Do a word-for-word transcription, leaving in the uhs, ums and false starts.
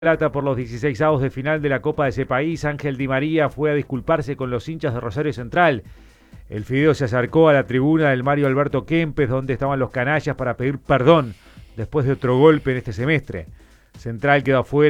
Plata por los dieciseisavos de final de la Copa de ese país. Ángel Di María fue a disculparse con los hinchas de Rosario Central. El Fideo se acercó a la tribuna del Mario Alberto Kempes, donde estaban los canallas, para pedir perdón después de otro golpe en este semestre. Central quedó afuera.